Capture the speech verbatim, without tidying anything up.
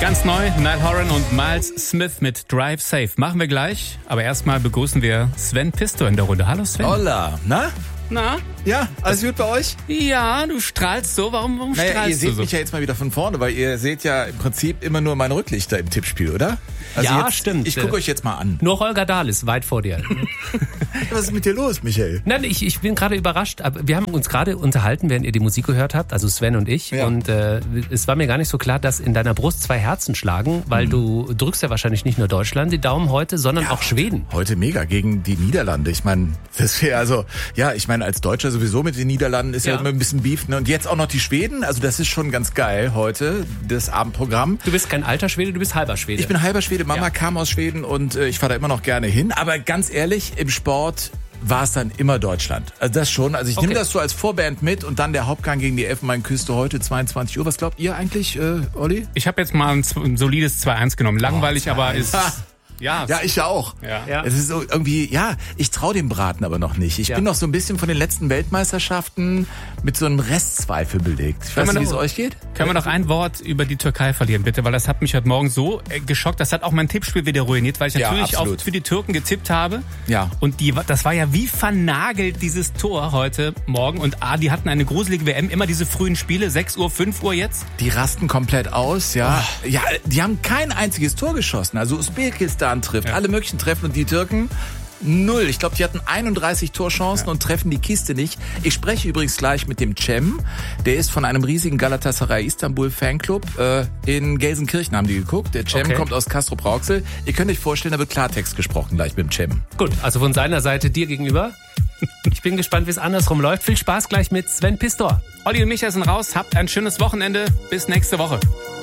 Ganz neu, Niall Horan und Miles Smith mit Drive Safe. Machen wir gleich, aber erstmal begrüßen wir Sven Pistor in der Runde. Hallo Sven. Hola, na? Na? Ja, alles gut bei euch? Ja, du strahlst so. Warum, warum naja, strahlst ihr seht du so? mich ja jetzt mal wieder von vorne, weil ihr seht ja im Prinzip immer nur meine Rücklichter im Tippspiel, oder? Also ja, jetzt, stimmt. Ich gucke euch jetzt mal an. Nur Holger Dahl ist weit vor dir. Was ist mit dir los, Michael? Nein, ich, ich bin gerade überrascht. Aber wir haben uns gerade unterhalten, während ihr die Musik gehört habt, also Sven und ich. Ja. Und äh, es war mir gar nicht so klar, dass in deiner Brust zwei Herzen schlagen, weil mhm. du drückst ja wahrscheinlich nicht nur Deutschland die Daumen heute, sondern ja, auch Schweden. Heute mega gegen die Niederlande. Ich meine, das wäre also, ja, ich meine, als Deutscher sowieso mit den Niederlanden ist ja, ja immer ein bisschen Beef. Ne? Und jetzt auch noch die Schweden. Also das ist schon ganz geil heute, das Abendprogramm. Du bist kein alter Schwede, du bist halber Schwede. Ich bin halber Schwede. Mama ja. kam aus Schweden und äh, ich fahre da immer noch gerne hin. Aber ganz ehrlich, im Sport war es dann immer Deutschland. Also das schon. Also ich okay. nehme das so als Vorband mit und dann der Hauptgang gegen die Elfenbeinküste heute zweiundzwanzig Uhr. Was glaubt ihr eigentlich, äh, Olli? Ich habe jetzt mal ein, ein solides zwei eins genommen. Langweilig, oh, aber ist... Ja, ja, ich auch. Ja. Ja. Es ist so irgendwie, ja, ich traue dem Braten aber noch nicht. Ich ja. bin noch so ein bisschen von den letzten Weltmeisterschaften mit so einem Restzweifel belegt. Ich weiß nicht, wie es euch geht. Können wir noch ein Wort über die Türkei verlieren, bitte? Weil das hat mich heute Morgen so äh, geschockt. Das hat auch mein Tippspiel wieder ruiniert, weil ich ja, natürlich absolut. auch für die Türken getippt habe. Ja. Und die, das war ja wie vernagelt, dieses Tor heute Morgen. Und ah, die hatten eine gruselige W M. Immer diese frühen Spiele, sechs Uhr, fünf Uhr jetzt. Die rasten komplett aus, ja. Oh. Ja, die haben kein einziges Tor geschossen. Also Usbekistan trifft, ja. alle möglichen treffen und die Türken null. Ich glaube, die hatten einunddreißig Torchancen ja. und treffen die Kiste nicht. Ich spreche übrigens gleich mit dem Cem. Der ist von einem riesigen Galatasaray Istanbul Fanclub. Äh, in Gelsenkirchen haben die geguckt. Der Cem okay. kommt aus Castrop-Rauxel. Ihr könnt euch vorstellen, da wird Klartext gesprochen gleich mit dem Cem. Gut, also von seiner Seite dir gegenüber. Ich bin gespannt, wie es andersrum läuft. Viel Spaß gleich mit Sven Pistor. Olli und Michael sind raus. Habt ein schönes Wochenende. Bis nächste Woche.